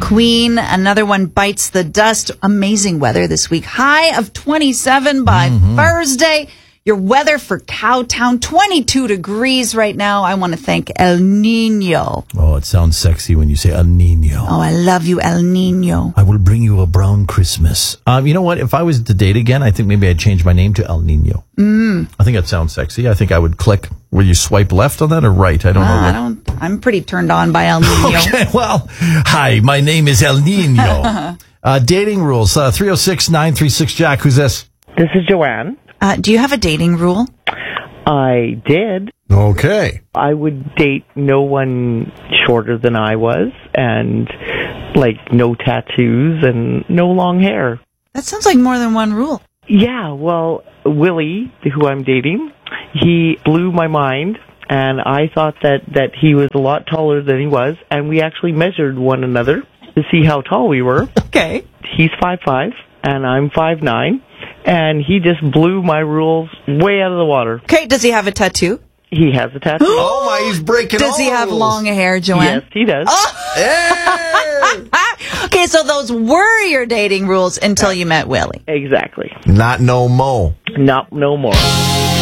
Queen, another one bites the dust. Amazing weather this week. High of 27 by Thursday. Your weather for Cowtown, 22 degrees right now. I want to thank El Nino. Oh, it sounds sexy when you say El Nino. Oh, I love you, El Nino. I will bring you a brown Christmas. You know what? If I was to date again, I think maybe I'd change my name to El Nino. I think that sounds sexy. I think I would click. Will you swipe left on that or right? I don't know. I'm pretty turned on by El Nino. Okay, well, hi, my name is El Nino. Dating rules, 306-936-JACK. Who's this? This is Joanne. Do you have a dating rule? I did. Okay. I would date no one shorter than I was, and no tattoos and no long hair. That sounds like more than one rule. Yeah, well, Willie, who I'm dating, he blew my mind, and I thought that he was a lot taller than he was, and we actually measured one another to see how tall we were. Okay. He's 5'5", and I'm 5'9", and he just blew my rules way out of the water. Okay, does he have a tattoo? He has a tattoo. Oh, my, he's breaking Does he have long hair, Joanne? Yes, he does. Okay, so those were your dating rules until you met Willie. Exactly. Not no mo. Not no more.